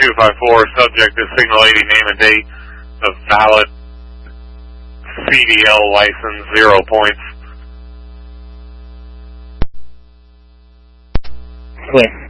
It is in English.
254, subject is signal 80, name and date of valid CDL license, 0 points. Clear.